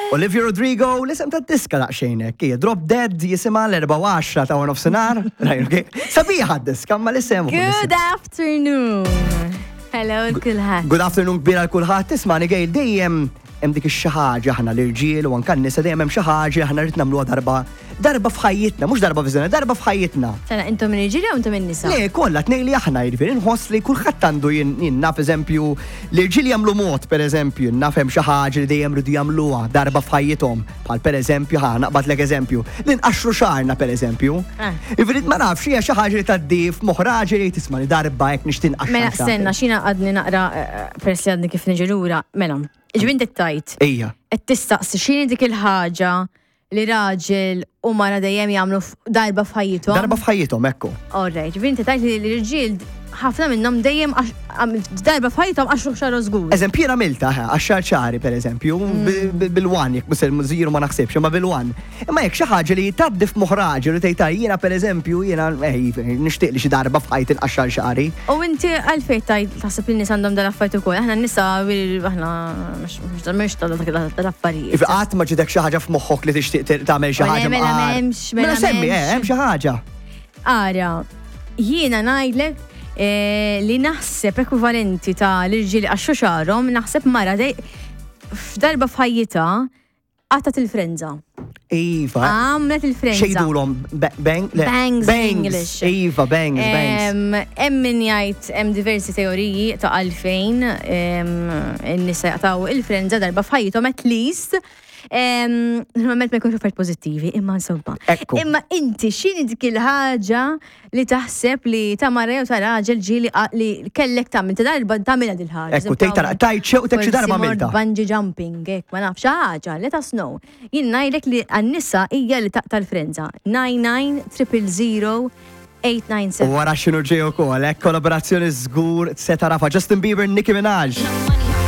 Olivia Rodrigo, l-isem ta' diska daqxejnek, Drop Dead jisima l-4 ta' One of Sinar. Sabiħa diska, ma l-isem. Good afternoon. Hello l-kulħat. Good afternoon kbira l-kulħat, tismani għaj dejjem dik ix-xaħġa ħana l-irġiel u anke nisa dejjem hemm xi ħaġa ħana rrid nagħmluha darba f'ħajjitna, mhux darba f'żena, darba f'ħajjitna. Sena intom irġieli u intom in-nisa? Le, kollha tnejn li aħna jiġifieri nħoss li kulħadd għandu jien naf eżempju l-irġiel jagħmlu mod pereżempju, naf hemm xi ħaġa li dejjem ridu jagħmluha darba f'ħajjithom. Bħal pereżempju naqbadlek eżempju, li nqaxxru xarna pereżempju. Jiġifieri ma nafx hija xi ħaġa li tgħaddi f'moħħ raġel li tisma' li darba hekk nixtieq nqaxxar. Mela stenna xina għadni naqra peress li għadni kif niġi lura, mela. Ġbin tajt. Ejja. Et tistaqsi xini dik il-ħaġa li raġel u mara dejjem jagħmlu darba f'ħajjithom. Darba f'ħajjithom, ekku. Alright, ġbin tajt li l-irġiel ħafna minnhom dejjem darba f'ħajjithom għaxru xaru żgur. Eżempju jiena milta għaxxar ċari pereżempju bil-wan jekk musel mużiru ma naħsibx ma bil-wan. Imma jekk xi ħaġa li tgħaddi f'moħħ raġel u tgħidha jiena pereżempju jiena nixtieq li xi darba f'ħajt inqaxxar xari. U inti għalfejn tajt taħseb li nies għandhom dal-affarijiet ukoll. Aħna n-nisa aħna mhux tal-affarijiet. Qatt ma ġidek xi ħaġa f'moħħok li tixtieq tagħmel xi ħaġa. Mela semmi, hemm xi ħaġa. Ara, jiena ngħidlek li naħseb ekwivalenti ta' l-irġieli għaxxu xarhom, naħseb mara f'darba f'ħajjitha għatat il-frenza. Iva. Għamlet il-frenza. Xejdulhom bangs English. Iva, bangs. Hemm min jgħid hemm diversi teoriji ta' għalfejn in-nisa jaqtaw il-frenza darba f'ħajjithom at least. Normalment ma jkunx affarijiet pożittivi, imma insomma. Imma inti x'inhi dik il-ħaġa li taħseb li ta' mara jew ta' raġel ġieli li kellek tagħmel ta' darba tagħmilha din il-ħaġa. Ekku tajt xew tek xi darba għamilta. Bungee jumping, hekk ma nafx ħaġa, let us know. Jien ngħidlek li għan-nisa hija li taqta' l-frenza. 99 897. Wara x'inhu ġej ukoll, hekk kollaborazzjoni żgur se tarafa Justin Bieber, Nicki Minaj.